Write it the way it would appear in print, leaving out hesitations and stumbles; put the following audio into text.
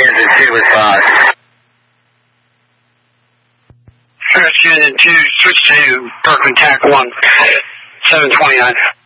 Kansas 2 with 5. First Unit 2, switch to Berkeley TAC 1, 729.